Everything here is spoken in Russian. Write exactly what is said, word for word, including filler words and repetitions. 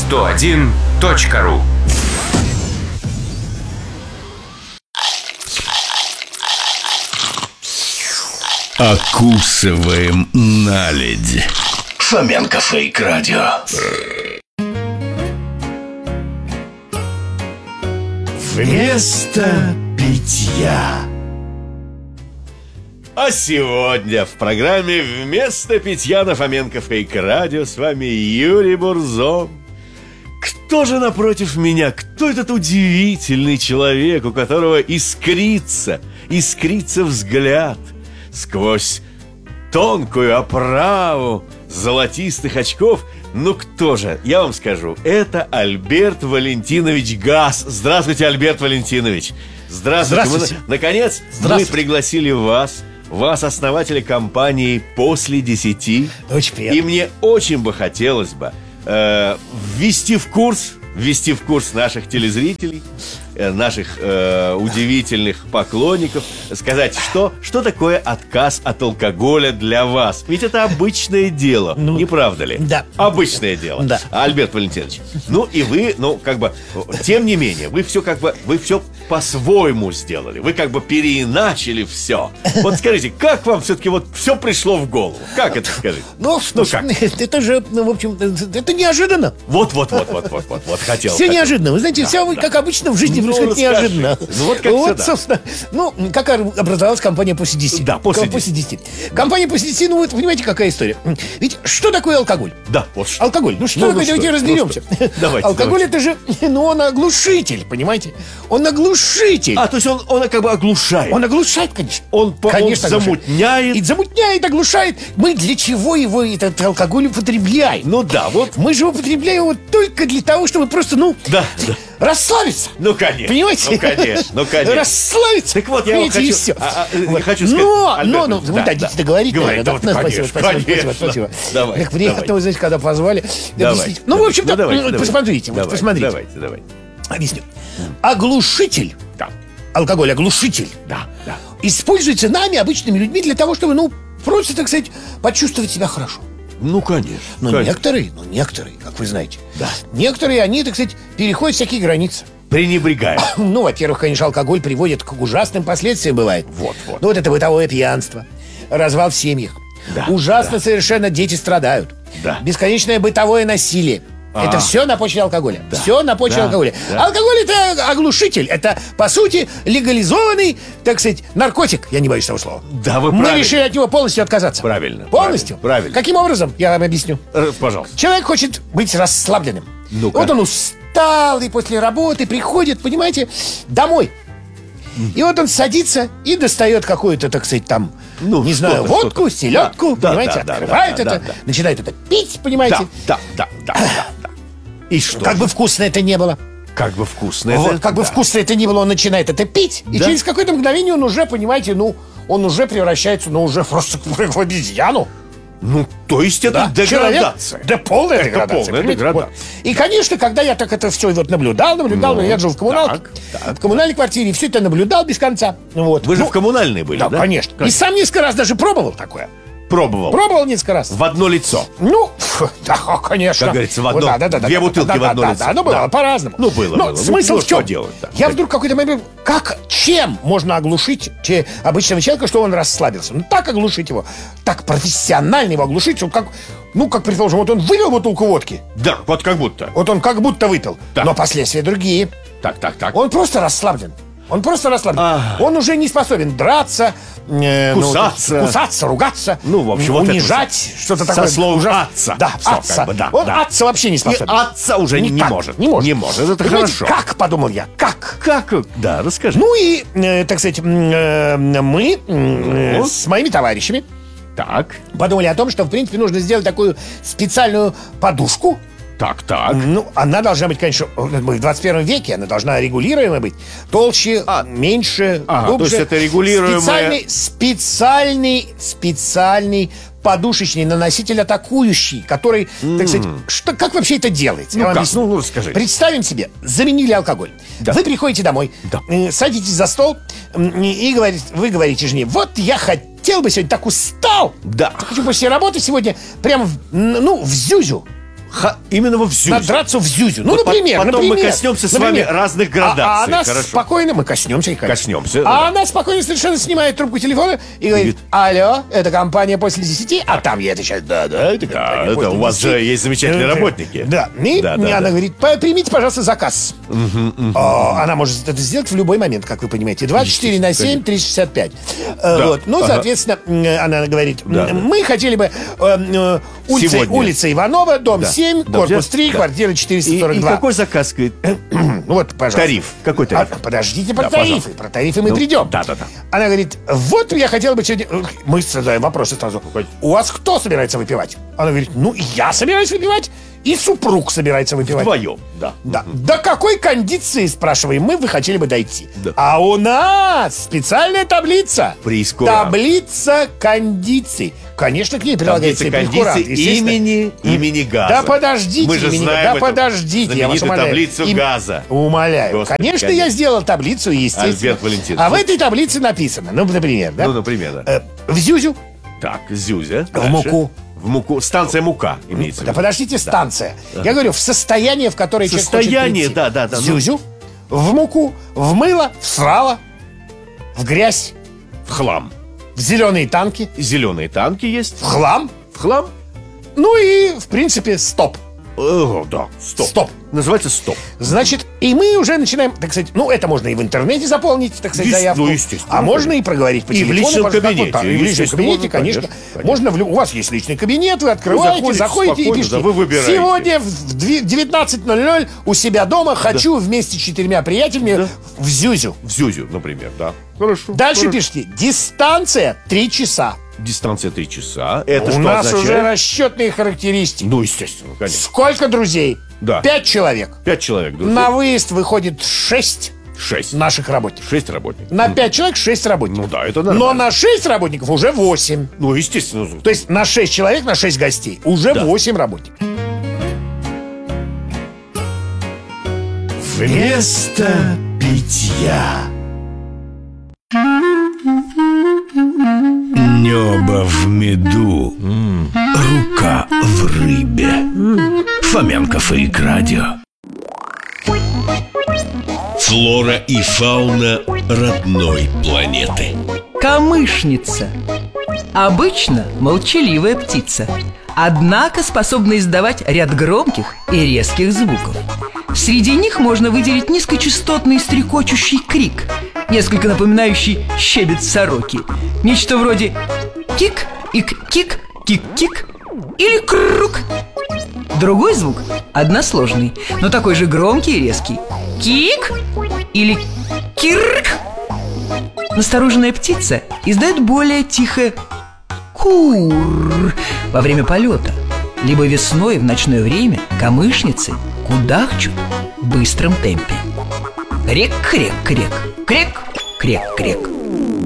сто один точка ру. Окусываем наледь. Фоменко Фейк Радио. Вместо питья. А сегодня в программе «Вместо питья» на Фоменко Фейк Радио с вами Юрий Бурзон. Кто же напротив меня? Кто этот удивительный человек, у которого искрится, искрится взгляд сквозь тонкую оправу золотистых очков? Ну кто же? Я вам скажу, это Альберт Валентинович Гас. Здравствуйте, Альберт Валентинович. Здравствуйте. Здравствуйте. Мы, наконец, Здравствуйте. мы пригласили вас, вас, основателя компании «После десяти». Очень приятно. И мне очень бы хотелось бы э, ввести в курс, ввести в курс наших телезрителей, э, наших э, удивительных поклонников, сказать, что, что такое отказ от алкоголя для вас. Ведь это обычное дело, Ну, не правда ли? да. Обычное дело. Да. Альберт Валентинович, ну и вы, ну как бы, тем не менее, вы все как бы, вы все по-своему сделали. Вы как бы переиначили все. Вот скажите, как вам все-таки вот все пришло в голову? Как это, скажите? Ну, Ну как? это же, ну, в общем, это неожиданно. Вот, вот, вот, вот, вот, вот, вот, хотел. Все хотел. неожиданно. Вы знаете, все как обычно в жизни Ну, происходит расскажи. неожиданно. Ну, вот как всегда. собственно, ну, как образовалась компания «После десяти». Да, «После десяти». Компания «После десяти», ну, вот понимаете, какая история. Ведь что такое алкоголь? Да, вот что. Алкоголь. Ну что Ну, такое? ну Давайте что? разберемся. Ну что? Давайте, Алкоголь давайте. это же, ну, он оглушитель, понимаете? Он оглушитель. А, то есть он, он как бы оглушает. Он оглушает, конечно. Он по- он конечно, оглушает. замутняет. И замутняет, оглушает. Мы для чего его, этот алкоголь, употребляем? Ну да, вот. Мы же употребляем его только для того, чтобы просто, ну, Да, да. расслабиться. Ну, конечно. Понимаете? Ну, конечно, ну, конечно. Расслабиться. Так вот, я вам Понимаете, и хочу, всё. а, а, Вот. хочу сказать, Но, Альберт но, ну, Ильич, вы да, дадите да. договорить. Говори, наверное, да, да? вот, Спасибо, конечно, спасибо, спасибо, конечно. спасибо. Давай, Как приятно, давай. вы знаете, когда позвали. Давай, объяснить. Ну, в давай. общем-то, Ну, давайте, ну, давайте. посмотрите, вот Давай, посмотрите. Давайте, давайте. Объясню. Оглушитель, Да, алкоголь, оглушитель, да, да. используется нами, обычными людьми, для того, чтобы, ну, просто, так сказать, почувствовать себя хорошо. Ну, конечно. Но конечно. некоторые, ну, некоторые, как вы знаете, Да. некоторые, они, так сказать, переходят всякие границы. Пренебрегаю. Ну, во-первых, конечно, алкоголь приводит к ужасным последствиям, бывает. Вот, вот. Ну, вот это бытовое пьянство, развал в семьях. Да, Ужасно да. совершенно дети страдают. Да. Бесконечное бытовое насилие. А. Это все на почве алкоголя. Да. Все на почве Да, алкоголя. да. Алкоголь это оглушитель. Это, по сути, легализованный, так сказать, наркотик. Я не боюсь этого слова. Да, вы Мы правильно. решили от него полностью отказаться. Правильно, Полностью? правильно, правильно. Каким образом? Я вам объясню. Э, Пожалуйста. Человек хочет быть расслабленным. Ну-ка. Вот он устал и после работы приходит, понимаете, домой. И вот он садится и достает какую-то, так сказать, там, Ну, не что-то, знаю, водку, что-то. селедку, Да, понимаете, да, да, открывает да, это, да, да. начинает это пить, понимаете. Да, да, да, да, да, да. И что? Как бы вкусно это не было. Как бы вкусно. Вот, это- как бы да. вкусно это ни было, он начинает это пить. И Да. через какое-то мгновение он уже, понимаете, ну, он уже превращается, ну, уже просто в обезьяну. Ну, то есть это Да, деградация. человек- да, полная Это деградация. полная понимаете? деградация. Вот. И, конечно, когда я так это все вот наблюдал, наблюдал, Ну, я жил в коммуналке, так, так, в коммунальной квартире, и все это наблюдал без конца. Вот. Вы же Ну, в коммунальной были, да, да? конечно. И сам несколько раз даже пробовал такое. Пробовал. Пробовал несколько раз. В одно лицо. Ну, да, конечно. Как говорится, в Вот, одно- да, да, да, две да, бутылки да, в да, одно да, лицо. Да, ну, было Да. по-разному. Ну, было, Но было. Ну, смысл ну, в чем? что делать, да. Я Так. вдруг какой-то момент... Как, чем можно оглушить че- обычного человека, что он расслабился? Ну, так оглушить его. Так профессионально его оглушить, что как... Ну, как, предположим, вот он выпил бутылку водки. Да, вот как будто. Вот он как будто выпил. Так. Но последствия другие. Так, так, так. Он просто расслаблен. Он просто расслаблен. А. Он уже не способен драться, э, ну, Кусаться. кусаться, ругаться, Ну, в общем, вот это унижать, всё. что-то Со такое. словом ужас- «отца». Да, Всё, отца. как бы, да, Он да. отца вообще не И способен. отца уже не Никак, может. Не может. Не может, это Понимаете, хорошо. Как, подумал я, как? Как? Да, расскажи. Ну и, э, так сказать, м, э, мы э, Ну? с моими товарищами Так, подумали о том, что, в принципе, нужно сделать такую специальную подушку. так, так. Ну, она должна быть, конечно, мы в двадцать первом веке, она должна регулируемая быть. Толще, меньше, А, глубже. то есть это регулируемая- Специальный, специальный, специальный подушечный наноситель атакующий, который, так сказать, что, как вообще это делается? Ну Я вам как? объясню. Ну, ну, расскажи. Представим себе, заменили алкоголь. Да. Вы приходите домой, Да. э, садитесь за стол м, и говорите, вы говорите жене: вот я хотел бы сегодня, так устал. Да. Хочу после работы сегодня прям, в, ну, в зюзю. Ха, именно во Зюзю. Надраться в Зюзю. Ну, Вот например, потом например. мы коснемся с например. вами разных А, градаций. а она Хорошо. спокойно, мы коснемся, конечно. Коснемся, А да. она спокойно совершенно снимает трубку телефона и говорит: алло, это компания после десяти, а там ей отвечает: да, да, это компания Да, после это у вас десяти. же есть замечательные Да, работники. Да, и Да, да, она да. говорит: «По- примите, пожалуйста, заказ. О, она может это сделать в любой момент, как вы понимаете. двадцать четыре на семь, триста шестьдесят пять. Э, Вот. Ну, Ага. соответственно, м, она говорит: Да, да. мы хотели бы э, э, улица, Сегодня. улица Иванова, дом Да. семь, Да, корпус да. три, Да. квартира И, четыреста и сорок два. какой заказ, говорит? Ну вот, пожалуйста. Тариф. Какой тариф? А, подождите, про Да, тарифы. пожалуйста. Про тарифы мы Ну, придем. да-да-да. Она говорит: вот я хотела бы сегодня... Мы задаем вопросы сразу. У вас кто собирается выпивать? Она говорит: ну, я собираюсь выпивать, и супруг собирается выпивать. Вдвоем, да. Да. До какой кондиции, спрашиваем мы, вы хотели бы дойти? Да. А у нас специальная таблица. Прейскурант. Таблица кондиций. Конечно, к ней прилагается Таблица и прейскурант, кондиций естественно. имени, имени газа. Да подождите, Мы же имени- знаем да эту подождите, я вас знаменитую умоляю. таблицу Им- газа. Умоляю. Господи, конечно, конечно. я сделал таблицу, естественно. Альберт Валентинович. А в этой таблице написано, ну, например, да? Ну, например, да. Э, в Зюзю, Так, Зюзя. в Дальше. муку. В муку. Станция мука имеется в Да виду. подождите, станция. Я говорю, в состояние, в которое человек хочет Состояние, прийти. да, да, да, В ну. Зюзю, в муку, в мыло, в срало, в грязь, В хлам. в зеленые танки, Зеленые танки есть. в хлам, В хлам. ну и, в принципе, стоп. О, да, стоп. Стоп. Называется стоп. Значит, и мы уже начинаем, так сказать, ну, это можно и в интернете заполнить, так сказать, Есть- заявку. ну, естественно, А можно конечно. и проговорить по И в телефону. личном можно, как кабинете, вот так, И в личном естественно, кабинете, можно, конечно. конечно, Можно, в лю- у вас есть личный кабинет, вы открываете, заходите заходите и спокойно, пишите. да, вы выбираете. Сегодня в дви- девятнадцать ноль ноль у себя дома хочу вместе с четырьмя приятелями в Зюзю. В Зюзю, например, да. Хорошо. Дальше хорошо. пишите: дистанция три часа. Дистанция три часа. Это у что нас означает? уже расчетные характеристики. Ну, естественно, конечно. Сколько друзей? Да. Пять человек. Пять человек. друзей. На выезд выходит шесть Шесть. наших работников. Шесть работников. На пять человек шесть работников. Ну да, это Но нормально. на шесть работников уже восемь. Ну, естественно. То есть на шесть человек, на шесть гостей уже Да. восемь работников. Вместо питья. Небо в меду, рука в рыбе. Фоменко Фейк Радио. Флора и фауна родной планеты. Камышница. Обычно молчаливая птица, однако способна издавать ряд громких и резких звуков. Среди них можно выделить низкочастотный стрекочущий крик, несколько напоминающий щебет сороки. Нечто вроде кик, ик, кик, кик-кик или крук. Другой звук односложный, но такой же громкий и резкий. Кик или кирк. Настороженная птица издает более тихое кур во время полета. Либо весной в ночное время камышницы кудахчут в быстром темпе. Крек-крек-крек, крек-крек-крек.